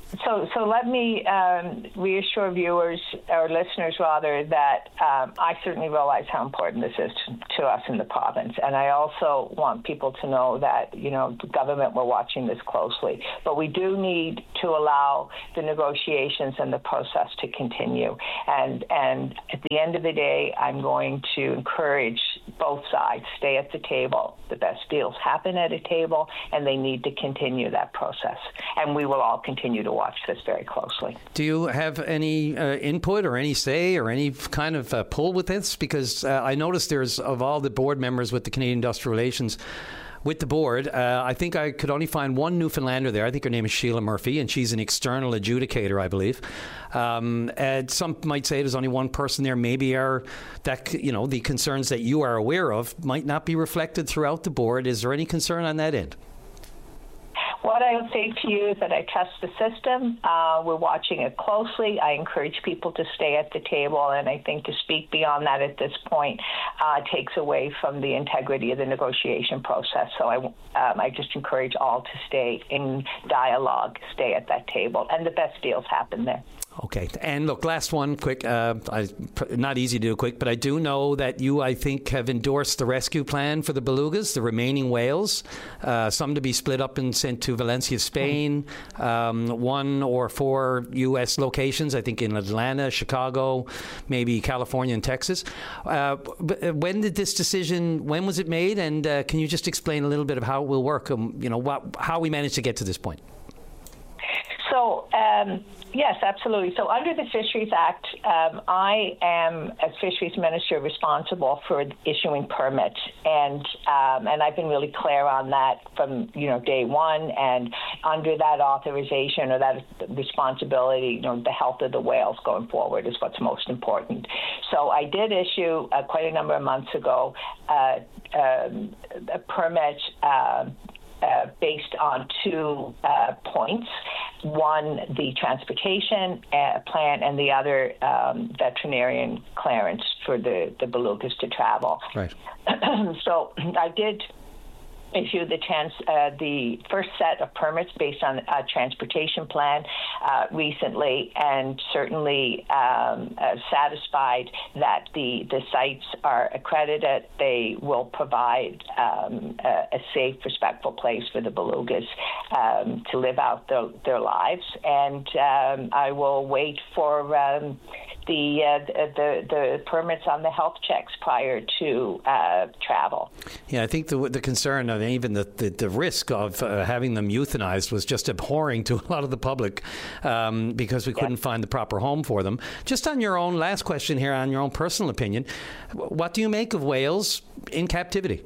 Speaker 13: So, so let me um, reassure viewers, or listeners rather, that um, I certainly realize how important this is to, to us in the province. And I also want people to know that, you know, the government, we're watching this closely. But we do need to allow the negotiations and the process to continue. And, and at the end of the day, I'm going to encourage both sides, stay at the table. The best deals happen at a table, and they need to continue that process. And we will all continue to watch this very closely.
Speaker 1: Do you have any uh, input or any say or any kind of uh, pull with this? Because uh, I noticed there's, of all the board members with the Canadian Industrial Relations, with the board, uh, I think I could only find one Newfoundlander there. I think her name is Sheila Murphy, and she's an external adjudicator, I believe. Um, and some might say there's only one person there. Maybe are that you know the concerns that you are aware of might not be reflected throughout the board. Is there any concern on that end?
Speaker 13: What I would say to you is that I trust the system. Uh, we're watching it closely. I encourage people to stay at the table, and I think to speak beyond that at this point uh, takes away from the integrity of the negotiation process. So I, um, I just encourage all to stay in dialogue, stay at that table, and the best deals happen there.
Speaker 1: Okay. And look, last one, quick. Uh, I, not easy to do quick, but I do know that you, I think, have endorsed the rescue plan for the belugas, the remaining whales, uh, some to be split up and sent to Valencia, Spain, um, one or four U S locations, I think in Atlanta, Chicago, maybe California and Texas. Uh, when did this decision, when was it made? And uh, can you just explain a little bit of how it will work, um, you know, what, how we managed to get to this point?
Speaker 13: So, um, yes, absolutely. So under the Fisheries Act, um, I am, as Fisheries Minister, responsible for issuing permits. And um, and I've been really clear on that from, you know, day one. And under that authorization or that responsibility, you know, the health of the whales going forward is what's most important. So I did issue uh, quite a number of months ago uh, um, a permit uh, Uh, based on two uh, points. One, the transportation uh, plan, and the other, um, veterinarian clearance for the, the belugas to travel.
Speaker 1: Right.
Speaker 13: So I did issue the trans, uh, the first set of permits based on a transportation plan uh, recently, and certainly um, uh, satisfied that the, the sites are accredited. They will provide um, a, a safe, respectful place for the belugas um, to live out their, their lives. And um, I will wait for um, the, uh, the the permits on the health checks prior to uh, travel.
Speaker 1: Yeah, I think the the concern of even the, the, the risk of uh, having them euthanized was just abhorring to a lot of the public um, because we couldn't yeah. find the proper home for them. Just on your own, last question here, on your own personal opinion, what do you make of whales in captivity?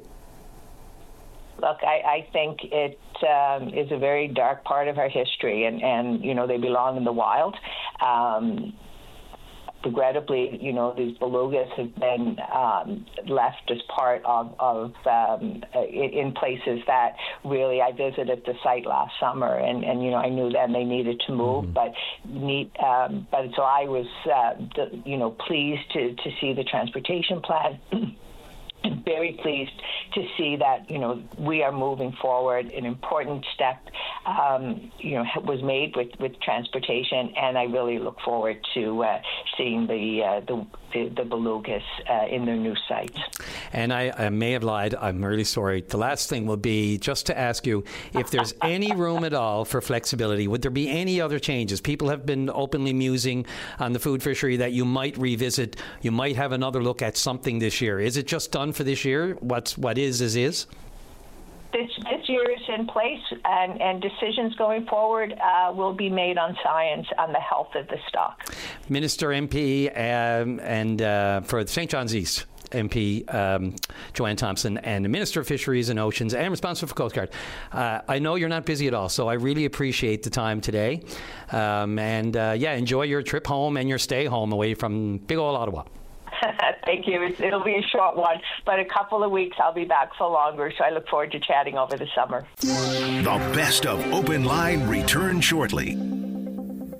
Speaker 13: Look, I, I think it um, is a very dark part of our history, and, and you know, they belong in the wild. Um, Regrettably, you know, these belugas have been um, left as part of, of um, in places that really, I visited the site last summer, and, and you know, I knew then they needed to move, mm-hmm. but need, um, but so I was, uh, you know, pleased to, to see the transportation plan. Very pleased to see that, you know, we are moving forward. An important step, um, you know, was made with, with transportation, and I really look forward to uh, seeing the, uh, the the the belugas uh, in their new sites.
Speaker 1: And I, I may have lied. I'm really sorry. The last thing will be just to ask you if there's any room at all for flexibility. Would there be any other changes? People have been openly musing on the food fishery that you might revisit. You might have another look at something this year. Is it just done for this year? What's what is is is?
Speaker 13: This, this year is in place, and, and decisions going forward uh, will be made on science, on the health of the stock.
Speaker 1: Minister M P um, and uh, for Saint John's East M P um, Joanne Thompson, and the Minister of Fisheries and Oceans and responsible for Coast Guard. Uh, I know you're not busy at all, so I really appreciate the time today. Um, and uh, yeah, enjoy your trip home and your stay home away from big old Ottawa.
Speaker 13: Thank you. It'll be a short one, but a couple of weeks I'll be back for longer, so I look forward to chatting over the summer.
Speaker 10: The best of Open Line returns shortly.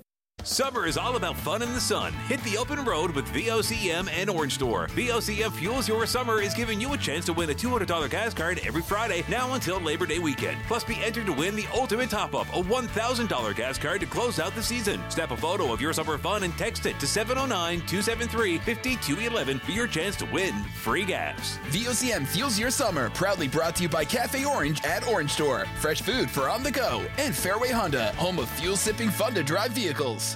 Speaker 17: Summer is all about fun in the sun. Hit the open road with V O C M and Orange Store. V O C M Fuels Your Summer is giving you a chance to win a two hundred dollars gas card every Friday, now until Labor Day weekend. Plus, be entered to win the ultimate top-up, a one thousand dollars gas card to close out the season. Snap a photo of your summer fun and text it to seven oh nine, two seven three, five two one one for your chance to win free gas.
Speaker 18: V O C M Fuels Your Summer, proudly brought to you by Cafe Orange at Orange Store. Fresh food for on the go. And Fairway Honda, home of fuel-sipping fun-to-drive vehicles.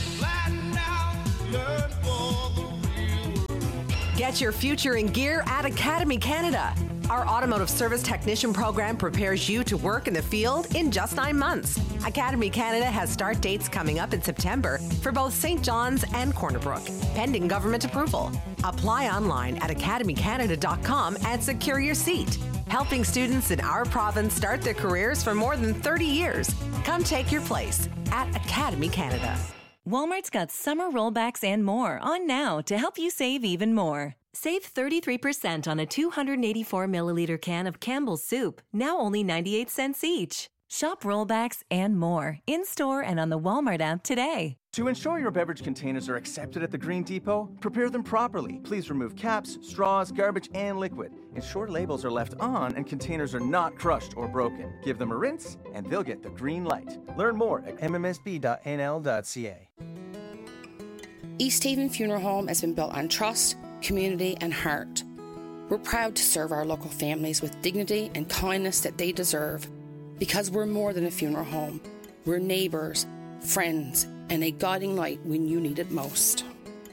Speaker 19: Get your future in gear at Academy Canada. Our automotive service technician program prepares you to work in the field in just nine months. Academy Canada has start dates coming up in September for both Saint John's and Corner Brook, pending government approval. Apply online at academy canada dot com and secure your seat. Helping students in our province start their careers for more than thirty years. Come take your place at Academy Canada.
Speaker 20: Walmart's got summer rollbacks and more on now to help you save even more. Save thirty-three percent on a two hundred eighty-four milliliter can of Campbell's soup, now only ninety-eight cents each. Shop rollbacks and more in-store and on the Walmart app today.
Speaker 21: To ensure your beverage containers are accepted at the Green Depot, prepare them properly. Please remove caps, straws, garbage, and liquid. Ensure labels are left on and containers are not crushed or broken. Give them a rinse and they'll get the green light. Learn more at m m s b dot n l dot c a.
Speaker 6: East Haven Funeral Home has been built on trust, community, and heart. We're proud to serve our local families with dignity and kindness that they deserve. Because we're more than a funeral home. We're neighbours, friends, and a guiding light when you need it most.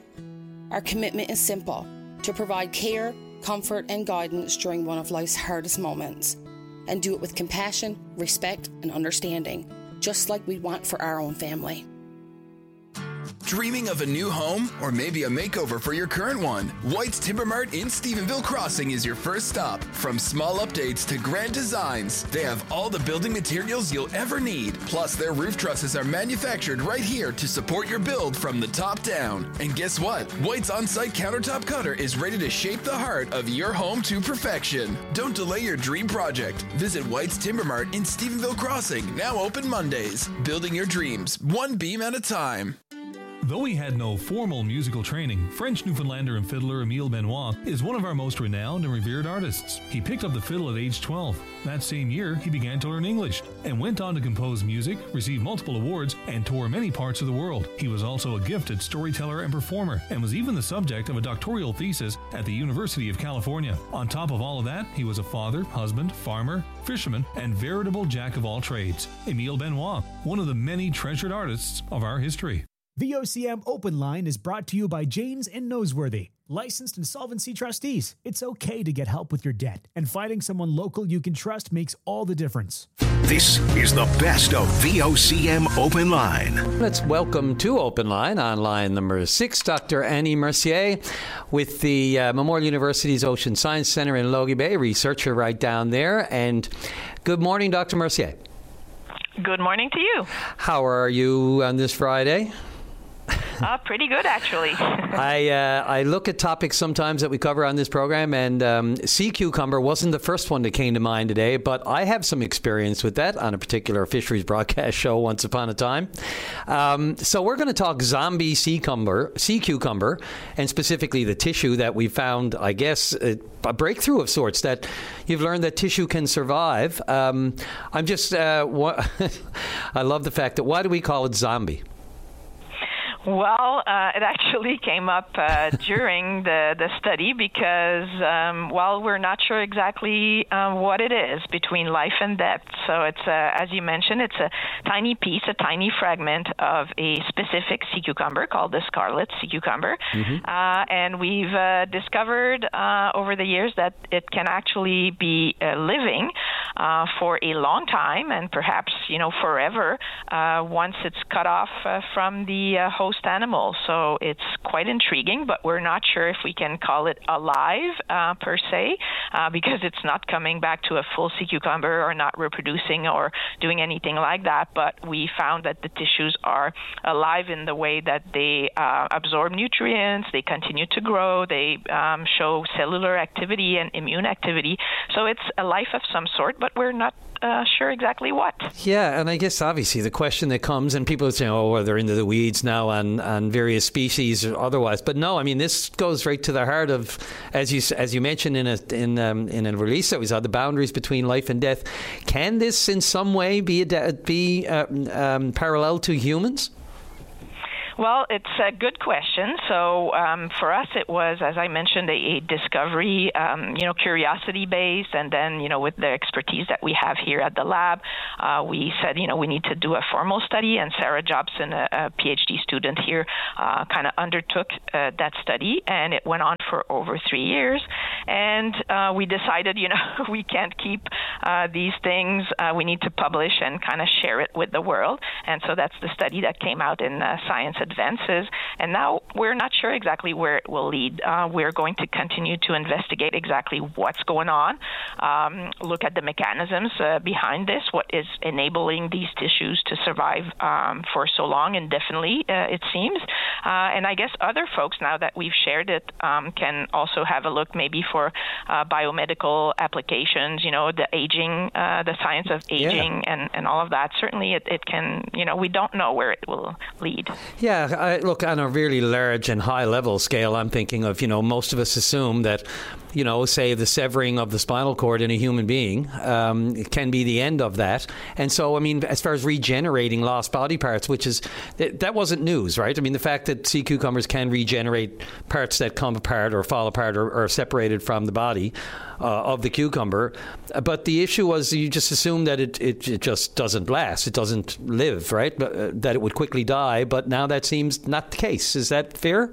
Speaker 6: Our commitment is simple: to provide care, comfort, and guidance during one of life's hardest moments, and do it with compassion, respect, and understanding, just like we want for our own family.
Speaker 18: Dreaming of a new home or maybe a makeover for your current one? White's Timber Mart in Stephenville Crossing is your first stop. From small updates to grand designs, they have all the building materials you'll ever need. Plus, their roof trusses are manufactured right here to support your build from the top down. And guess what? White's on-site countertop cutter is ready to shape the heart of your home to perfection. Don't delay your dream project. Visit White's Timber Mart in Stephenville Crossing, now open Mondays. Building your dreams, one beam at a time.
Speaker 22: Though he had no formal musical training, French Newfoundlander and fiddler Emile Benoit is one of our most renowned and revered artists. He picked up the fiddle at age twelve. That same year, he began to learn English and went on to compose music, receive multiple awards, and tour many parts of the world. He was also a gifted storyteller and performer, and was even the subject of a doctoral thesis at the University of California. On top of all of that, he was a father, husband, farmer, fisherman, and veritable jack of all trades. Emile Benoit, one of the many treasured artists of our history.
Speaker 16: V O C M Open Line is brought to you by Janes and Noseworthy, licensed insolvency trustees. It's okay to get help with your debt, and finding someone local you can trust makes all the difference.
Speaker 10: This is the best of V O C M Open Line.
Speaker 1: Let's welcome to Open Line, on line number six, Doctor Annie Mercier with the uh, Memorial University's Ocean Science Center in Logie Bay, researcher right down there. And good morning, Doctor Mercier.
Speaker 23: Good morning to you.
Speaker 1: How are you on this Friday?
Speaker 23: Uh, pretty good, actually.
Speaker 1: I uh, I look at topics sometimes that we cover on this program, and um, sea cucumber wasn't the first one that came to mind today, but I have some experience with that on a particular fisheries broadcast show once upon a time. Um, so we're going to talk zombie sea cucumber, sea cucumber, and specifically the tissue that we found, I guess, a, a breakthrough of sorts, that you've learned that tissue can survive. Um, I'm just, uh, wa- I love the fact that, why do we call it zombie?
Speaker 23: Well, uh, it actually came up uh, during the, the study because, um, well, we're not sure exactly um, what it is between life and death. So it's, uh, as you mentioned, it's a tiny piece, a tiny fragment of a specific sea cucumber called the scarlet sea cucumber. Mm-hmm. Uh, and we've uh, discovered uh, over the years that it can actually be uh, living uh, for a long time, and perhaps, you know, forever, uh, once it's cut off uh, from the uh, host animal. So it's quite intriguing, but we're not sure if we can call it alive uh, per se, uh, because it's not coming back to a full sea cucumber or not reproducing or doing anything like that. But we found that the tissues are alive in the way that they uh, absorb nutrients, they continue to grow, they um, show cellular activity and immune activity. So it's a life of some sort, but but we're not uh, sure exactly what.
Speaker 1: Yeah, and I guess obviously the question that comes, and people say, oh, well, they're into the weeds now on, on various species or otherwise. But no, I mean, this goes right to the heart of, as you as you mentioned in a in um, in a release that was on the boundaries between life and death. Can this in some way be a, be uh, um, parallel to humans?
Speaker 23: Well, it's a good question. So um, for us, it was, as I mentioned, a, a discovery, um, you know, curiosity-based, and then, you know, with the expertise that we have here at the lab, uh, we said, you know, we need to do a formal study, and Sarah Jobson, a, a PhD student here, uh, kind of undertook uh, that study, and it went on for over three years. And uh, we decided, you know, we can't keep uh, these things. Uh, we need to publish and kind of share it with the world. And so that's the study that came out in uh, Science Advances, and now we're not sure exactly where it will lead. Uh, we're going to continue to investigate exactly what's going on, um, look at the mechanisms uh, behind this, what is enabling these tissues to survive um, for so long, indefinitely, uh, it seems. Uh, and I guess other folks, now that we've shared it, um, can also have a look maybe for uh, biomedical applications, you know, the aging, uh, the science of aging, yeah. and, and all of that. Certainly it, it can, you know, we don't know where it will lead.
Speaker 1: Yeah. Yeah, I, look, on a really large and high-level scale, I'm thinking of, you know, most of us assume that, you know, say the severing of the spinal cord in a human being um, can be the end of that. And so, I mean, as far as regenerating lost body parts, which is, that, that wasn't news, right? I mean, the fact that sea cucumbers can regenerate parts that come apart or fall apart or, or are separated from the body uh, of the cucumber. But the issue was you just assume that it, it, it just doesn't last. It doesn't live, right? But, uh, that it would quickly die. But now that seems not the case. Is that fair?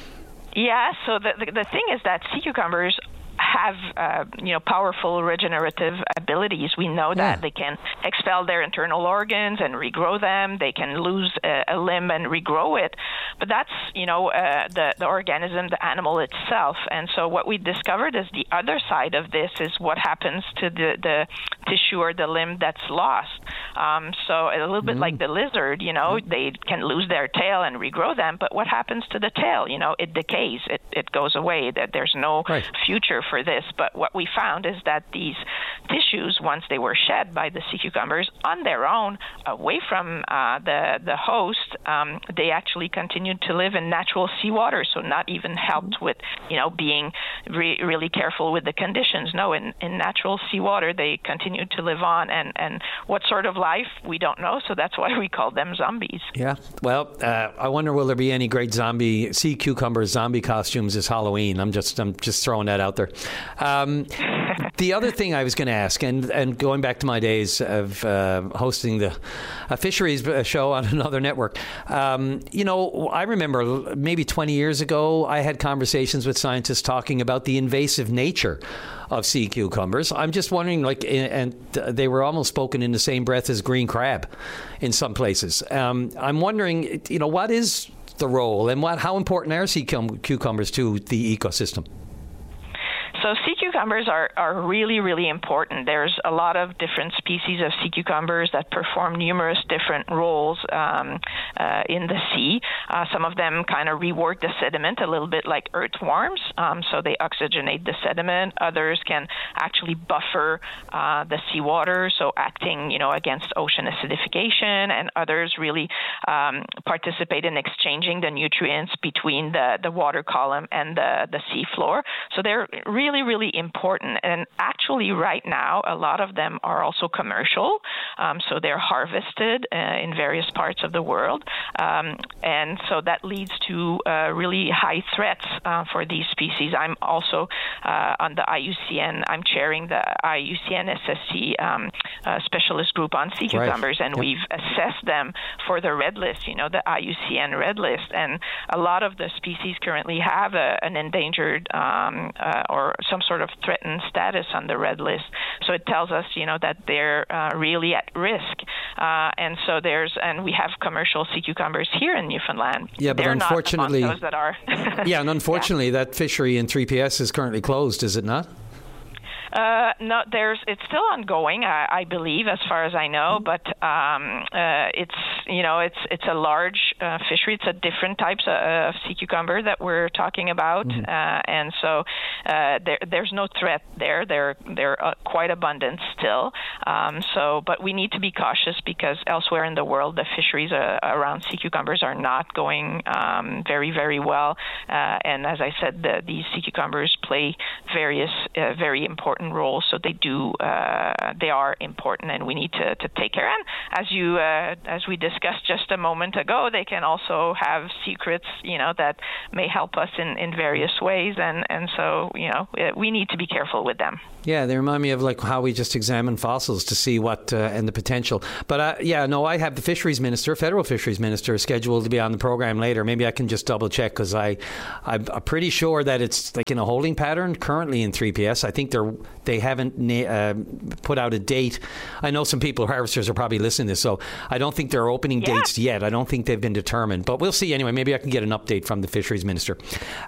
Speaker 23: Yeah, so the, the the thing is that sea cucumbers have uh, you know powerful regenerative abilities. We know that yeah. they can expel their internal organs and regrow them. They can lose a, a limb and regrow it. But that's you know uh, the the organism, the animal itself. And so what we discovered is the other side of this is what happens to the the tissue or the limb that's lost. Um, so a little bit mm-hmm. like the lizard, you know, mm-hmm. they can lose their tail and regrow them. But what happens to the tail? You know, it decays. It it goes away. That there's no right. future for this. But what we found is that these tissues, once they were shed by the sea cucumbers on their own, away from uh, the the host, um, they actually continued to live in natural seawater. So not even helped with, you know, being re- really careful with the conditions. No, in, in natural seawater, they continued to live on. And, and what sort of life, we don't know. So that's why we call them zombies.
Speaker 1: Yeah. Well, uh, I wonder, will there be any great zombie sea cucumber zombie costumes this Halloween? I'm just I'm just throwing that out there. Um, the other thing I was going to ask, and, and going back to my days of uh, hosting the a fisheries show on another network, um, you know, I remember maybe twenty years ago, I had conversations with scientists talking about the invasive nature of sea cucumbers. I'm just wondering, like, and they were almost spoken in the same breath as green crab in some places. Um, I'm wondering, you know, what is the role and what how important are sea cucumbers to the ecosystem?
Speaker 23: So sea cucumbers are, are really, really important. There's a lot of different species of sea cucumbers that perform numerous different roles um, uh, in the sea. Uh, some of them kind of rework the sediment a little bit like earthworms, um, so they oxygenate the sediment. Others can actually buffer uh, the seawater, so acting, you know, against ocean acidification. And others really um, participate in exchanging the nutrients between the, the water column and the, the sea floor. So they're really Really, really important. And actually, right now, a lot of them are also commercial. Um, so they're harvested uh, in various parts of the world. Um, and so that leads to uh, really high threats uh, for these species. I'm also uh, on the I U C N, I'm chairing the I U C N S S C um, uh, specialist group on sea cucumbers, right. and yep. we've assessed them for the red list, you know, the I U C N red list. And a lot of the species currently have a, an endangered um, uh, or some sort of threatened status on the red list. So it tells us, you know, that they're uh, really at risk. Uh, and so there's, and we have commercial sea cucumbers here in Newfoundland.
Speaker 1: Yeah, but
Speaker 23: they're
Speaker 1: unfortunately,
Speaker 23: not among those that are.
Speaker 1: yeah, and unfortunately, yeah. that fishery in three P S is currently closed, is it not?
Speaker 23: Uh, no, there's. It's still ongoing, I, I believe, as far as I know. But um, uh, it's you know, it's it's a large uh, fishery. It's a different types of, of sea cucumber that we're talking about, mm-hmm. uh, and so uh, there, there's no threat there. They're they're uh, quite abundant still. Um, so, but we need to be cautious because elsewhere in the world, the fisheries uh, around sea cucumbers are not going um, very very well. Uh, and as I said, the, these sea cucumbers play various uh, very important roles. So they do uh, they are important, and we need to, to take care. And as you uh, as we discussed just a moment ago, they can also have secrets, you know, that may help us in, in various ways, and, and so, you know, we need to be careful with them.
Speaker 1: Yeah, they remind me of like how we just examine fossils to see what uh, and the potential. But uh, yeah, no, I have the fisheries minister, federal fisheries minister, scheduled to be on the program later. Maybe I can just double check because I, I'm pretty sure that it's like in a holding pattern currently in three P S. I think they're they haven't na- uh, put out a date. I know some people, harvesters, are probably listening to this, so I don't think there are opening yeah. dates yet. I don't think they've been determined, but we'll see anyway. Maybe I can get an update from the fisheries minister.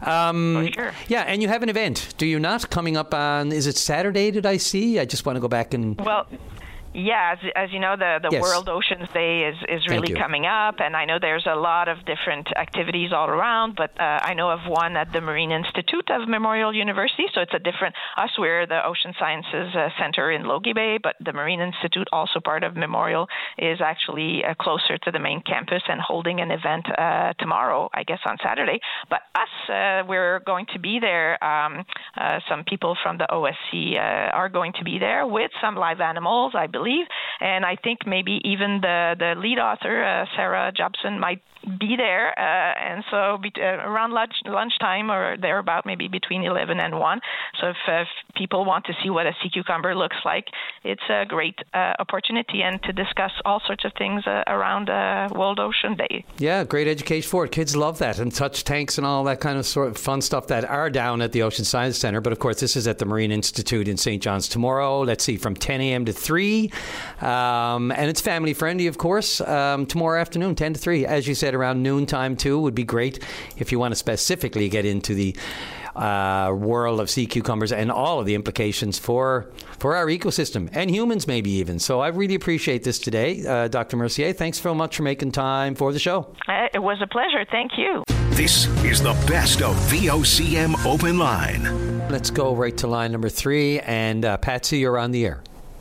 Speaker 1: Um,
Speaker 23: oh, sure.
Speaker 1: Yeah, and you have an event, do you not? Coming up on, is it Saturday? Did I see? I just want to go back and.
Speaker 23: Well. Yeah, as, as you know, the, the
Speaker 1: yes.
Speaker 23: World Oceans Day is, is really coming up, and I know there's a lot of different activities all around, but uh, I know of one at the Marine Institute of Memorial University, so it's a different, us, we're the Ocean Sciences uh, Center in Logie Bay, but the Marine Institute, also part of Memorial, is actually uh, closer to the main campus and holding an event uh, tomorrow, I guess on Saturday. But us, uh, we're going to be there. Um, uh, some people from the O S C uh, are going to be there with some live animals, I believe. And I think maybe even the, the lead author, uh, Sarah Jobson, might be there. Uh, and so be, uh, around lunch, lunchtime or thereabout, maybe between eleven and one. So if, uh, if people want to see what a sea cucumber looks like, it's a great uh, opportunity and to discuss all sorts of things uh, around uh, World Ocean Day.
Speaker 1: Yeah, great education for it. Kids love that, and touch tanks and all that kind of sort of fun stuff that are down at the Ocean Science Center. But of course, this is at the Marine Institute in Saint John's tomorrow. Let's see, from ten a.m. to three. Um, and it's family friendly, of course. Um, tomorrow afternoon, ten to three. As you said, around noontime too would be great if you want to specifically get into the uh, world of sea cucumbers and all of the implications for for our ecosystem and humans, maybe even. So I really appreciate this today, uh, Doctor Mercier. Thanks so much for making time for the show.
Speaker 23: Uh, it was a pleasure. Thank you.
Speaker 10: This is the best of V O C M Open Line.
Speaker 1: Let's go right to line number three, and uh, Patsy, you're on the air.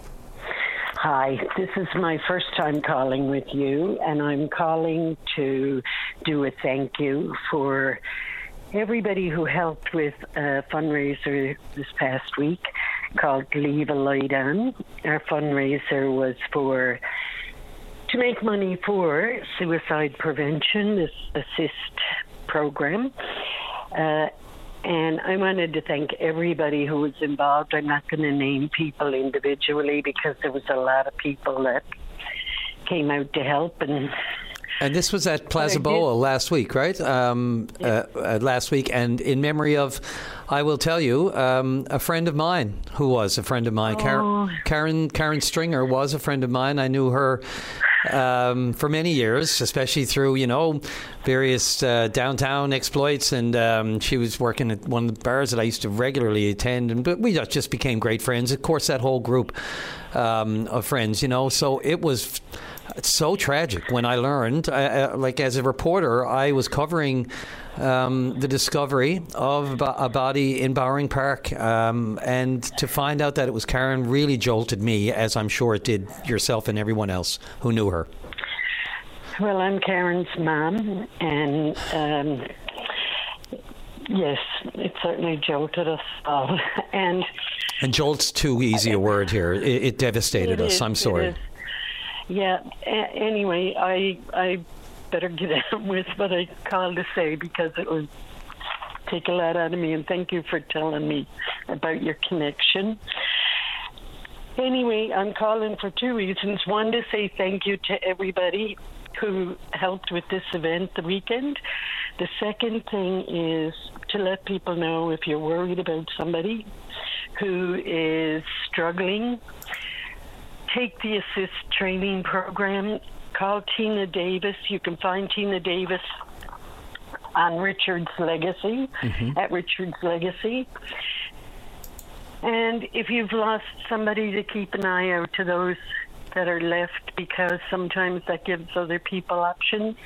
Speaker 2: Hi, this is my first time calling with you, and I'm calling to do a thank you for everybody who helped with a fundraiser this past week called Leave a Lie Down. Our fundraiser was for to make money for suicide prevention, this ASSIST program. Uh, And I wanted to thank everybody who was involved. I'm not going to name people individually because there was a lot of people that came out to help. And
Speaker 1: and this was at Plaza Boa last week, right? Um, yeah. uh, uh, last week. And in memory of, I will tell you, um, a friend of mine who was a friend of mine.
Speaker 2: Oh.
Speaker 1: Karen, Karen, Karen Stringer was a friend of mine. I knew her Um, for many years, especially through, you know, various uh, downtown exploits. And um, she was working at one of the bars that I used to regularly attend. And but we just became great friends. Of course, that whole group um, of friends, you know. So it was so tragic when I learned, uh, like as a reporter, I was covering Um, the discovery of a body in Bowring Park, um, and to find out that it was Karen really jolted me, as I'm sure it did yourself and everyone else who knew her.
Speaker 2: Well, I'm Karen's mom, and um, yes, it certainly jolted us all. and
Speaker 1: and jolt's too easy a word here. It, it devastated
Speaker 2: it
Speaker 1: us.
Speaker 2: Is,
Speaker 1: I'm sorry.
Speaker 2: Yeah. A- anyway, I I. better get on with what I called to say because it would take a lot out of me, and thank you for telling me about your connection. Anyway, I'm calling for two reasons. One, to say thank you to everybody who helped with this event the weekend. The second thing is to let people know if you're worried about somebody who is struggling, take the ASSIST training program. Call Tina Davis. You can find Tina Davis on Richard's Legacy, mm-hmm. at Richard's Legacy. And if you've lost somebody, to keep an eye out to those that are left, because sometimes that gives other people options.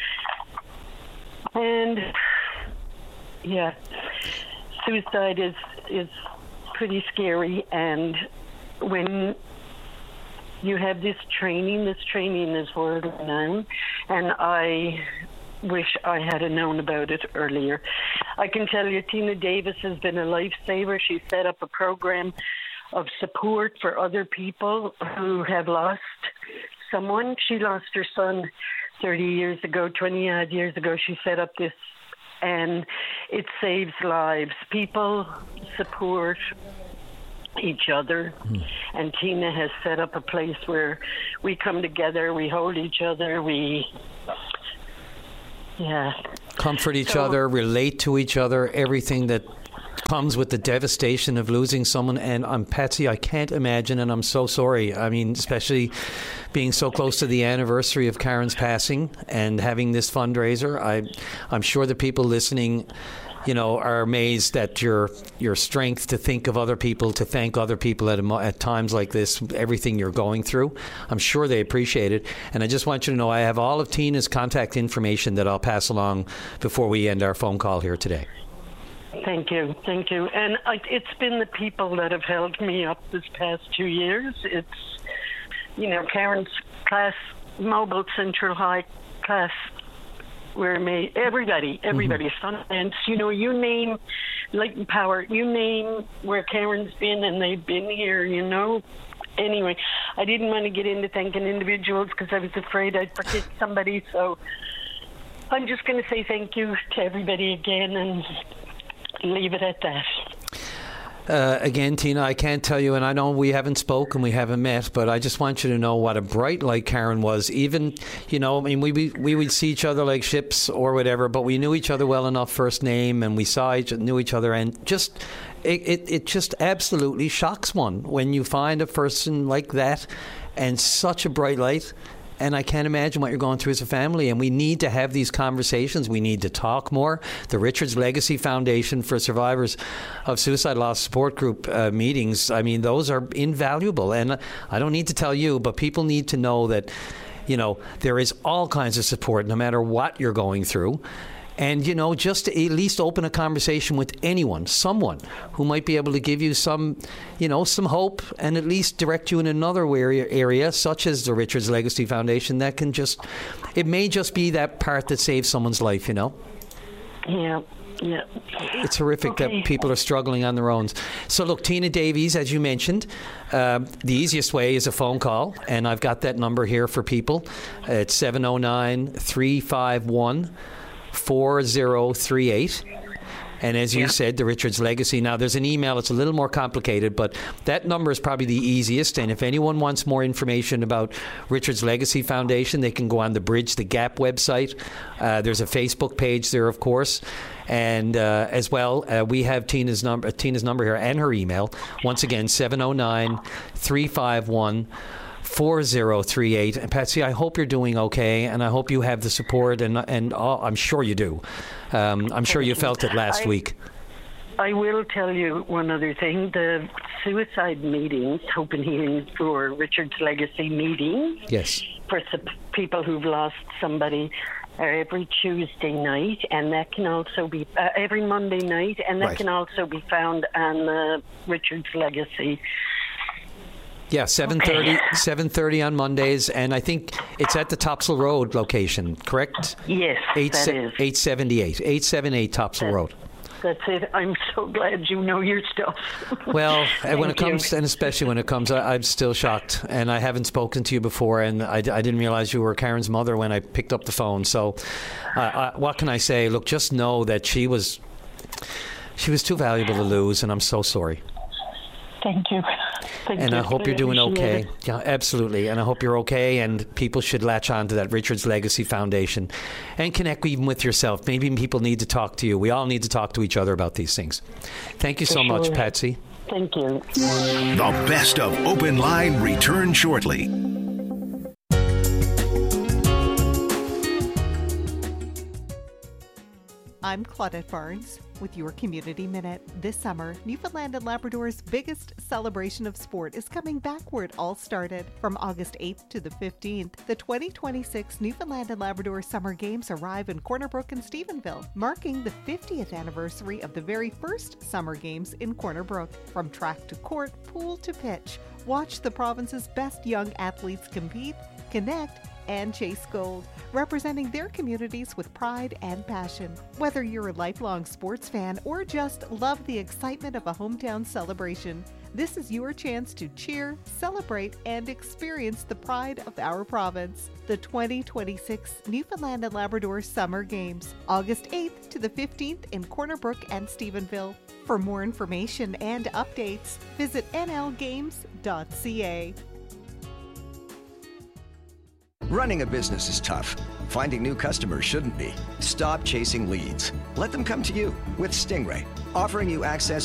Speaker 2: And yeah, suicide is is pretty scary, and when you have this training, this training is world renowned, and I wish I had known about it earlier. I can tell you, Tina Davis has been a lifesaver. She set up a program of support for other people who have lost someone. She lost her son thirty years ago, twenty odd years ago. She set up this, and it saves lives. People support each other, mm. and Tina has set up a place where we come together, we hold each other, we yeah
Speaker 1: comfort each
Speaker 2: so,
Speaker 1: other, relate to each other, everything that comes with the devastation of losing someone. And I'm Patsy, I can't imagine, and I'm so sorry. I mean, especially being so close to the anniversary of Karen's passing and having this fundraiser. I, I'm sure the people listening, you know, are amazed at your your strength to think of other people, to thank other people at a, at times like this, everything you're going through. I'm sure they appreciate it. And I just want you to know I have all of Tina's contact information that I'll pass along before we end our phone call here today.
Speaker 2: Thank you. Thank you. And I, it's been the people that have held me up this past two years. It's, you know, Karen's class, Mobile Central High class, where me, everybody, everybody, mm-hmm. Sundance, you know, you name Light Power, you name where Karen's been, and they've been here, you know. Anyway, I didn't want to get into thanking individuals because I was afraid I'd forget somebody, so I'm just going to say thank you to everybody again and leave it at that.
Speaker 1: Uh, again, Tina, I can't tell you, and I know we haven't spoken, we haven't met, but I just want you to know what a bright light Karen was. Even, you know, I mean, we we, we would see each other like ships or whatever, but we knew each other well enough first name, and we saw each knew each other, and just it, it, it just absolutely shocks one when you find a person like that and such a bright light. And I can't imagine what you're going through as a family. And we need to have these conversations. We need to talk more. The Richards Legacy Foundation for Survivors of Suicide Loss Support Group uh, meetings, I mean, those are invaluable. And I don't need to tell you, but people need to know that, you know, there is all kinds of support no matter what you're going through. And, you know, just to at least open a conversation with anyone, someone who might be able to give you some, you know, some hope and at least direct you in another area, area such as the Richards Legacy Foundation that can just, it may just be that part that saves someone's life, you know?
Speaker 2: Yeah. Yeah.
Speaker 1: It's horrific okay. that people are struggling on their own. So, look, Tina Davies, as you mentioned, uh, the easiest way is a phone call, and I've got that number here for people. It's seven oh nine, three five one, four oh three eight. And as you yeah. said, the Richards Legacy. Now, there's an email. It's a little more complicated, but that number is probably the easiest. And if anyone wants more information about Richards Legacy Foundation, they can go on the Bridge the Gap website. Uh, there's a Facebook page there, of course. And uh, as well, uh, we have Tina's number, Tina's number here and her email. Once again, seven oh nine, three five one, four oh three eight. And Patsy, I hope you're doing okay, and I hope you have the support, and and uh, I'm sure you do. Um, I'm sure you felt it last
Speaker 2: I,
Speaker 1: week.
Speaker 2: I will tell you one other thing. The suicide meetings, Hope and Healing for Richards Legacy meetings,
Speaker 1: yes,
Speaker 2: for su- people who've lost somebody, are every Tuesday night, and that can also be uh, every Monday night, and that
Speaker 1: right.
Speaker 2: can also be found on the Richards Legacy.
Speaker 1: Yeah, seven thirty, okay. seven thirty on Mondays, and I think it's at the Topsail Road location, correct?
Speaker 2: Yes,
Speaker 1: Eight
Speaker 2: that
Speaker 1: se-
Speaker 2: is.
Speaker 1: eight seventy-eight, eight seventy-eight Topsail
Speaker 2: that,
Speaker 1: Road.
Speaker 2: That's it. I'm so glad you know your stuff.
Speaker 1: Well, when it
Speaker 2: you.
Speaker 1: comes, and especially when it comes, I, I'm still shocked, and I haven't spoken to you before, and I, I didn't realize you were Karen's mother when I picked up the phone. So, uh, I, what can I say? Look, just know that she was, she was too valuable to lose, and I'm so sorry.
Speaker 2: Thank you. Thank
Speaker 1: and
Speaker 2: you.
Speaker 1: I hope you're doing okay. Yeah, absolutely. And I hope you're okay. And people should latch on to that Richards Legacy Foundation and connect even with yourself. Maybe people need to talk to you. We all need to talk to each other about these things. Thank you so
Speaker 2: For
Speaker 1: much,
Speaker 2: sure.
Speaker 1: Patsy.
Speaker 2: Thank you.
Speaker 10: The best of Open Line returns shortly.
Speaker 4: I'm I'm Claudette Barnes with your Community Minute. This summer, Newfoundland and Labrador's biggest celebration of sport is coming back where it all started. From August eighth to the fifteenth, the twenty twenty-six Newfoundland and Labrador Summer Games arrive in Corner Brook and Stephenville, marking the fiftieth anniversary of the very first Summer Games in Corner Brook. From track to court, pool to pitch, watch the province's best young athletes compete, connect, and chase gold, representing their communities with pride and passion. Whether you're a lifelong sports fan or just love the excitement of a hometown celebration, this is your chance to cheer, celebrate, and experience the pride of our province. The twenty twenty-six Newfoundland and Labrador Summer Games, August eighth to the fifteenth in Corner Brook and Stephenville. For more information and updates, visit N L games dot C A.
Speaker 5: Running a business is tough. Finding new customers shouldn't be. Stop chasing leads. Let them come to you with Stingray, offering you access